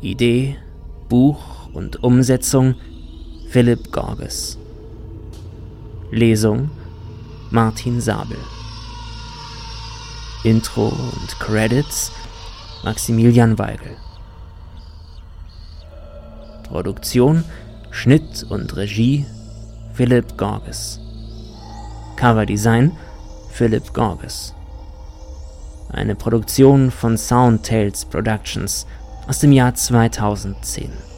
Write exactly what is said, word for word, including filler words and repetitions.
Idee, Buch und Umsetzung Philipp Gorges. Lesung Martin Sabel. Intro und Credits Maximilian Weigel. Produktion, Schnitt und Regie Philipp Gorges. Coverdesign Philipp Gorges. Eine Produktion von Sound Tales Productions aus dem Jahr zweitausendzehn.